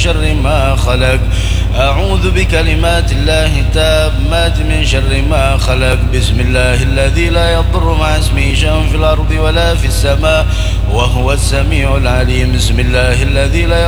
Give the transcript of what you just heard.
شر ما خلق. أعوذ بكلمات الله التامات من شر ما خلق. بسم الله الذي لا يضر مع اسمه شيء في الأرض ولا في السماء وهو السميع العليم. بسم الله الذي لا